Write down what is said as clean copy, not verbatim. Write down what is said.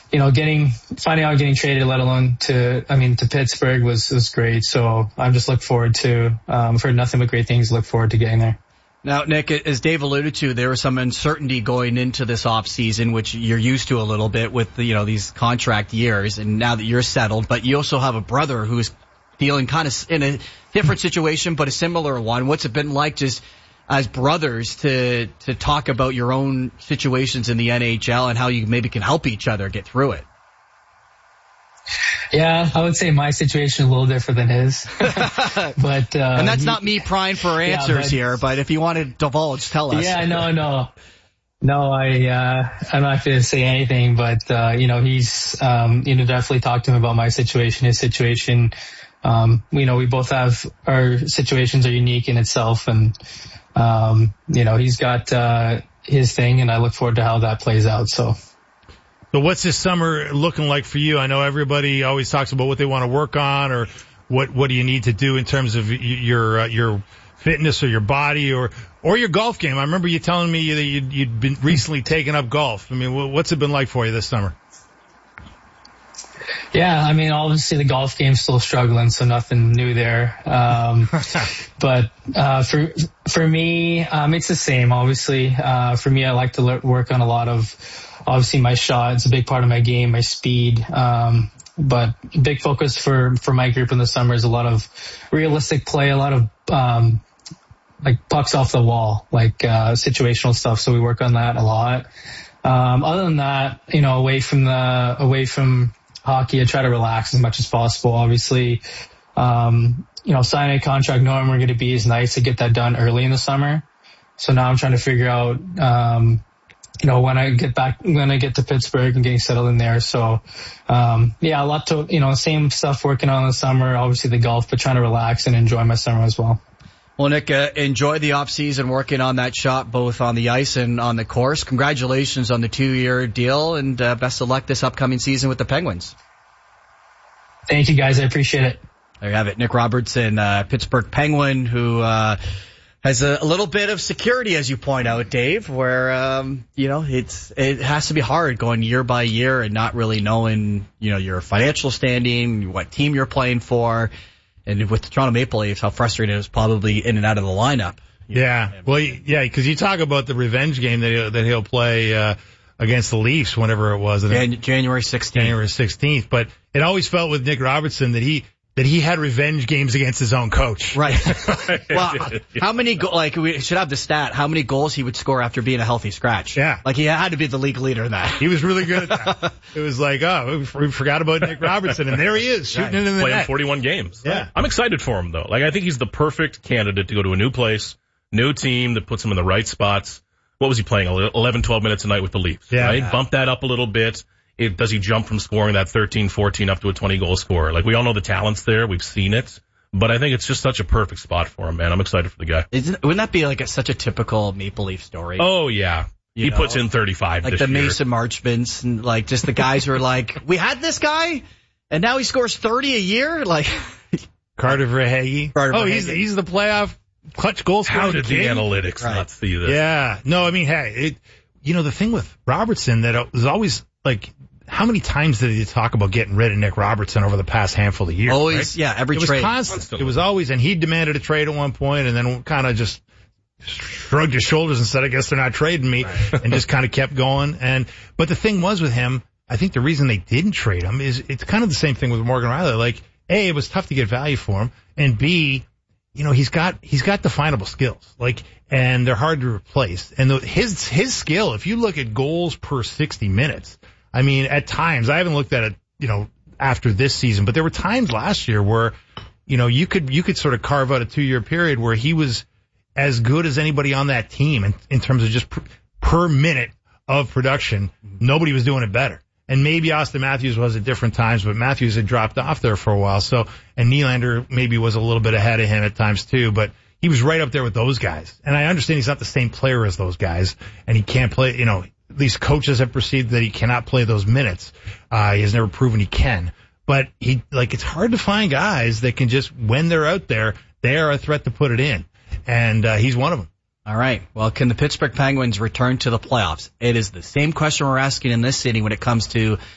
finding out getting traded, let alone to Pittsburgh was great. So I'm just looking forward to, I've heard nothing but great things. Look forward to getting there. Now, Nick, as Dave alluded to, there was some uncertainty going into this offseason, which you're used to a little bit with these contract years, and now that you're settled. But you also have a brother who's dealing kind of in a different situation, but a similar one. What's it been like just as brothers to talk about your own situations in the NHL and how you maybe can help each other get through it? Yeah, I would say my situation is a little different than his. But and that's not me prying for answers here, but if you want to divulge, tell us. Yeah, no, I'm not going to say anything, but he's definitely talked to him about my situation, his situation. We both have, our situations are unique in itself, and he's got his thing, and I look forward to how that plays out. So what's this summer looking like for you? I know everybody always talks about what they want to work on, or what do you need to do in terms of your fitness or your body or your golf game. I remember you telling me that you'd been recently taking up golf. I mean, what's it been like for you this summer? Yeah, I mean, obviously the golf game's still struggling, so nothing new there. But for me, it's the same. Obviously, for me, I like to work on a lot of, obviously my shot. It's a big part of my game, my speed. But big focus for my group in the summer is a lot of realistic play, a lot of like pucks off the wall, like situational stuff. So we work on that a lot. Other than that, away from hockey, I try to relax as much as possible. Obviously, signing a contract, knowing we're going to be is nice to get that done early in the summer. So now I'm trying to figure out, when I get to Pittsburgh and getting settled in there. So, a lot to, same stuff working on in the summer, obviously the golf, but trying to relax and enjoy my summer as well. Well, Nick, enjoy the off-season working on that shot, both on the ice and on the course. Congratulations on the 2-year deal, and best of luck this upcoming season with the Penguins. Thank you, guys. I appreciate it. There you have it. Nick Robertson, Pittsburgh Penguin, who has a little bit of security, as you point out, Dave, where, it has to be hard going year by year and not really knowing, your financial standing, what team you're playing for. And with the Toronto Maple Leafs, how frustrating it is probably in and out of the lineup. Yeah. Well, yeah, because you talk about the revenge game that he'll play against the Leafs whenever it was. January 16th. January 16th. But it always felt with Nick Robertson that he had revenge games against his own coach. Right. Well, how many we should have the stat, how many goals he would score after being a healthy scratch. Yeah. Like he had to be the league leader in that. He was really good at that. It was like, we forgot about Nick Robertson, and there he is, shooting it in the playing net. 41 games. Yeah. I'm excited for him, though. Like, I think he's the perfect candidate to go to a new place, new team that puts him in the right spots. What was he playing? 11, 12 minutes a night with the Leafs, right? Yeah. Bump that up a little bit. Does he jump from scoring that 13, 14 up to a 20-goal scorer? Like, we all know the talent's there. We've seen it. But I think it's just such a perfect spot for him, man. I'm excited for the guy. Wouldn't that be like such a typical Maple Leaf story? Oh, yeah. He puts in 35 like this the year. Mason Marchments, and like just the guys who are like, we had this guy, and now he scores 30 a year? Like Carter Verhaeghe. He's the playoff clutch goal scorer. How did the analytics not see this? Yeah. No, I mean, hey, the thing with Robertson that was always like, how many times did he talk about getting rid of Nick Robertson over the past handful of years? Always, right? yeah, every trade. It was constant. It was always, and he demanded a trade at one point, and then kind of just shrugged his shoulders and said, I guess they're not trading me, and just kind of kept going. But the thing was with him, I think the reason they didn't trade him is it's kind of the same thing with Morgan Rielly. Like, A, it was tough to get value for him, and B, he's got definable skills, like, and they're hard to replace. And his skill, if you look at goals per 60 minutes, I mean, at times, I haven't looked at it, after this season, but there were times last year where, you could sort of carve out a 2-year period where he was as good as anybody on that team in terms of just per minute of production. Nobody was doing it better. And maybe Austin Matthews was at different times, but Matthews had dropped off there for a while. So, and Nylander maybe was a little bit ahead of him at times too, but he was right up there with those guys. And I understand he's not the same player as those guys, and he can't play, these coaches have perceived that he cannot play those minutes. He has never proven he can. But it's hard to find guys that can just, when they're out there, they are a threat to put it in. And he's one of them. All right. Well, can the Pittsburgh Penguins return to the playoffs? It is the same question we're asking in this city when it comes to